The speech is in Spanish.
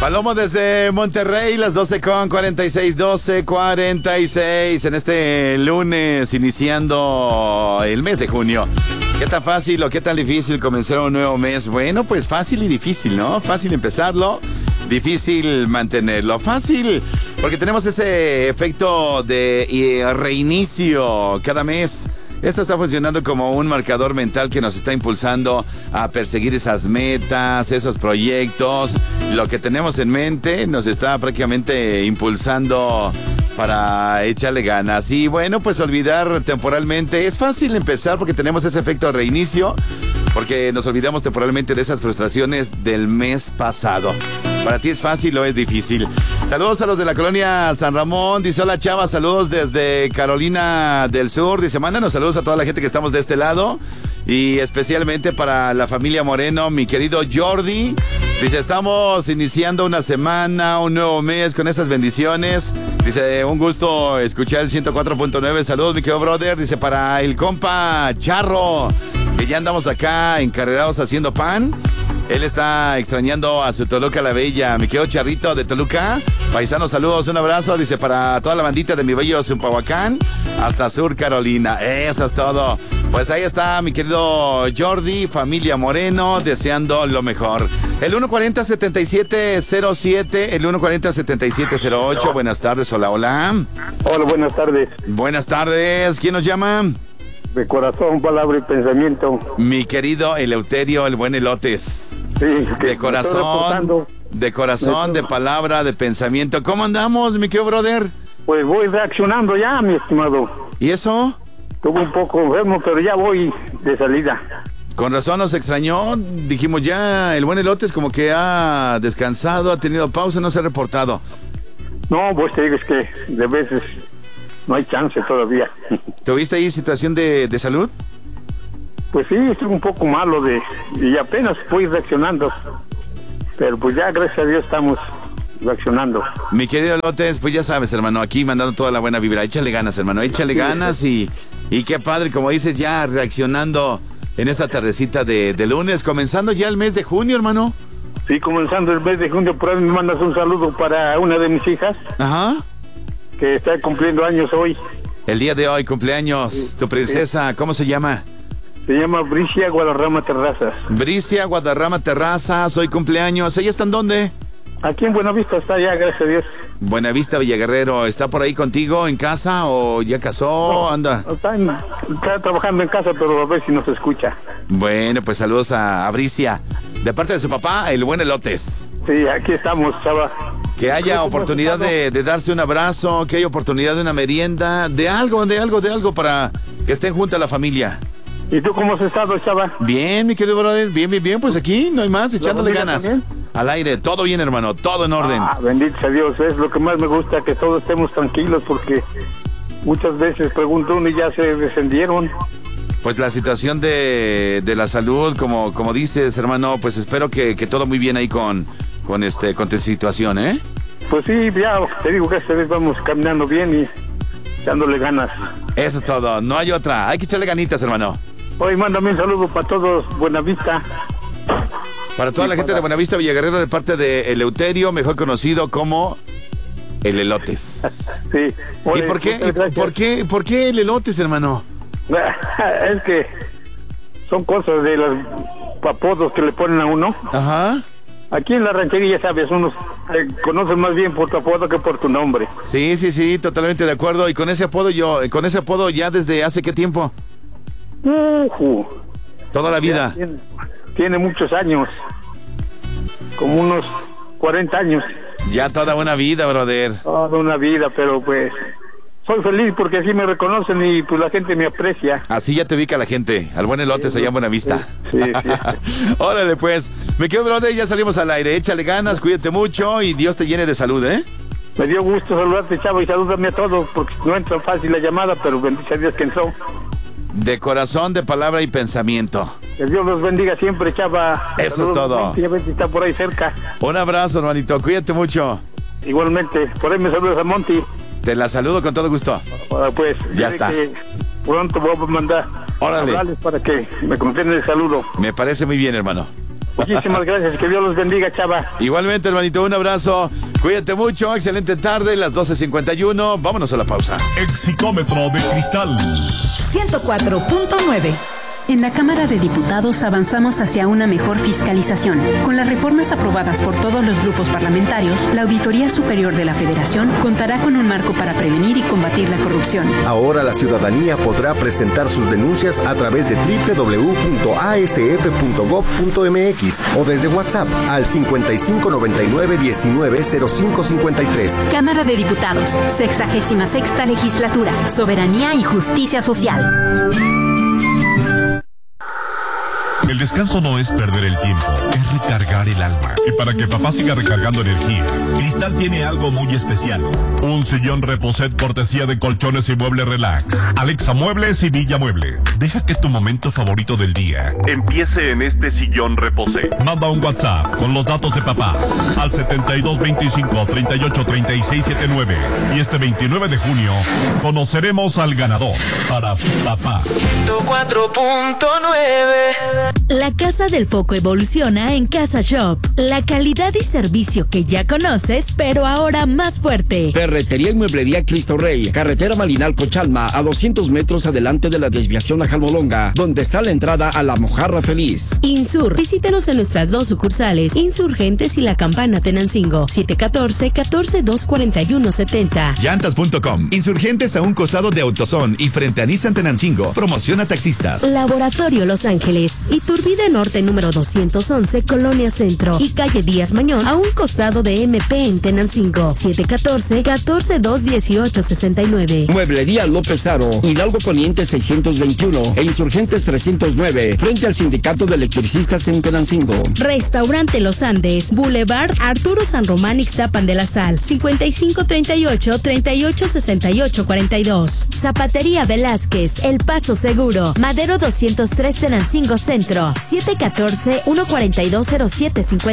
Palomo desde Monterrey, las 12:46, 12:46 en este lunes, iniciando el mes de junio. ¿Qué tan fácil o qué tan difícil comenzar un nuevo mes? Bueno, pues fácil y difícil, ¿no? Fácil empezarlo, difícil mantenerlo. Fácil, porque tenemos ese efecto de reinicio cada mes. Esto está funcionando como un marcador mental que nos está impulsando a perseguir esas metas, esos proyectos. Lo que tenemos en mente nos está prácticamente impulsando para echarle ganas. Y bueno, pues olvidar temporalmente. Es fácil empezar porque tenemos ese efecto de reinicio, porque nos olvidamos temporalmente de esas frustraciones del mes pasado. ¿Para ti es fácil o es difícil? Saludos a los de la colonia San Ramón. Dice, hola Chava, saludos desde Carolina del Sur. Dice, mándanos saludos a toda la gente que estamos de este lado. Y especialmente para la familia Moreno, mi querido Jordi. Dice, estamos iniciando una semana, un nuevo mes con esas bendiciones. Dice, un gusto escuchar el 104.9. Saludos, mi querido brother. Dice, para el compa Charro, que ya andamos acá encarrerados haciendo pan. Él está extrañando a su Toluca la Bella. Mi querido Charrito de Toluca. Paisanos, saludos, un abrazo. Dice, para toda la bandita de mi bello Zumpahuacán hasta Sur Carolina. Eso es todo. Pues ahí está mi querido Jordi, familia Moreno, deseando lo mejor. El 140-7707, el 140-7708. Buenas tardes, hola, hola. Hola, buenas tardes. Buenas tardes, ¿quién nos llama? De corazón, palabra y pensamiento. Mi querido Eleuterio, el buen Elotes. Sí, de corazón, de palabra, de pensamiento. ¿Cómo andamos, mi querido brother? Pues voy reaccionando ya, mi estimado. ¿Y eso? Estuve un poco enfermo, pero ya voy de salida. Con razón nos extrañó. Dijimos ya, el buen Elotes como que ha descansado, ha tenido pausa, no se ha reportado. No, pues te digo, es que de veces no hay chance todavía. ¿Tuviste ahí situación de salud? Pues sí, estuve un poco malo y apenas fui reaccionando. Pero pues ya, gracias a Dios, estamos reaccionando. Mi querido Lotes, pues ya sabes, hermano, aquí mandando toda la buena vibra. Échale ganas, hermano, échale ganas y qué padre, como dices, ya reaccionando en esta tardecita de lunes, comenzando ya el mes de junio, hermano. Sí, comenzando el mes de junio, por ahí me mandas un saludo para una de mis hijas. Ajá. Que está cumpliendo años hoy. El día de hoy, cumpleaños, sí, tu princesa, sí. ¿Cómo se llama? Se llama Bricia Guadarrama Terrazas. Bricia Guadarrama Terrazas, hoy cumpleaños. ¿Ella está en dónde? Aquí en Buenavista está ya, gracias a Dios. Buenavista, Villaguerrero. ¿Está por ahí contigo en casa o ya casó? No, anda. Está trabajando en casa, pero a ver si nos escucha. Bueno, pues saludos a Bricia. De parte de su papá, el buen Elotes. Sí, aquí estamos, chava. Que haya oportunidad de darse un abrazo, que haya oportunidad de una merienda, de algo para que estén juntas la familia. ¿Y tú cómo has estado, chava? Bien, mi querido brother, bien, pues aquí no hay más, echándole ganas. ¿También? Al aire, todo bien, hermano, todo en orden. Bendito sea Dios, es lo que más me gusta, que todos estemos tranquilos, porque muchas veces pregunto uno y ya se descendieron. Pues la situación de la salud, como dices, hermano, pues espero que todo muy bien ahí con tu situación, ¿eh? Pues sí, ya te digo que esta vez vamos caminando bien y echándole ganas. Eso es todo, no hay otra, hay que echarle ganitas, hermano. Hoy mándame un saludo para todos, Buenavista. Para toda la gente de Buenavista, Villaguerrero, de parte de Eleuterio, mejor conocido como el Elotes. Sí. Oye, ¿y por qué el Elotes, hermano? Es que son cosas de los apodos que le ponen a uno. Ajá. Aquí en la ranchería, sabes, unos conocen más bien por tu apodo que por tu nombre. Sí, totalmente de acuerdo. Y con ese apodo ya desde hace qué tiempo? Toda la vida. Tiene muchos años, como unos 40 años. Ya toda una vida, brother. Toda una vida, pero pues soy feliz porque así me reconocen y pues la gente me aprecia. Así ya te ubica la gente, al buen Elotes, sí, allá en Buenavista. Sí. Órale pues, me quedo, brother, ya salimos al aire, échale ganas, cuídate mucho y Dios te llene de salud, ¿eh? Me dio gusto saludarte, chavo, y salúdame a todos, porque no entra fácil la llamada, pero bendice a Dios que entró. De corazón, de palabra y pensamiento. Que Dios los bendiga siempre, chava. Eso es todo. A ver si está por ahí cerca. Un abrazo, hermanito, cuídate mucho. Igualmente, por ahí me saludas a Monty. Te la saludo con todo gusto. Pues, ya está. Pronto voy a mandar hablarles para que me contengan el saludo. Me parece muy bien, hermano. Muchísimas gracias, que Dios los bendiga, Chava. Igualmente, hermanito, un abrazo. Cuídate mucho, excelente tarde, las 12:51. Vámonos a la pausa. Exicómetro de cristal 104.9. En la Cámara de Diputados avanzamos hacia una mejor fiscalización. Con las reformas aprobadas por todos los grupos parlamentarios, la Auditoría Superior de la Federación contará con un marco para prevenir y combatir la corrupción. Ahora la ciudadanía podrá presentar sus denuncias a través de www.asf.gov.mx o desde WhatsApp al 5599-190553. Cámara de Diputados, 66ª Legislatura, Soberanía y Justicia Social. El descanso no es perder el tiempo, es recargar el alma. Y para que papá siga recargando energía, Cristal tiene algo muy especial. Un sillón Reposet cortesía de Colchones y Muebles Relax, Alexa Muebles y Villa Mueble. Deja que tu momento favorito del día empiece en este sillón Reposet. Manda un WhatsApp con los datos de papá al 7225-383679. Y este 29 de junio conoceremos al ganador para papá. 4.9. La Casa del Foco evoluciona en Casa Shop. La calidad y servicio que ya conoces, pero ahora más fuerte. Ferretería y mueblería Cristo Rey, carretera Malinalco-Chalma, a 200 metros adelante de la desviación a Jalmolonga, donde está la entrada a La Mojarra Feliz. Insur, visítenos en nuestras dos sucursales, Insurgentes y La Campana Tenancingo, 714-14-241-70. Llantas.com, Insurgentes a un costado de AutoZone y frente a Nissan Tenancingo, promociona taxistas. Laboratorio Los Ángeles, Iturbide Norte número 211, Colonia Centro y calle Díaz Mañón, a un costado de MP en Tenancingo, 714-14-218-69. Mueblería López Aro, Hidalgo Poniente 621 e Insurgentes 309, frente al Sindicato de Electricistas en Tenancingo. Restaurante Los Andes, Boulevard Arturo San Román Ixtapan de la Sal, 5538-386842. Zapatería Velázquez, El Paso Seguro, Madero 203 Tenancingo Centro, 714-142-0750.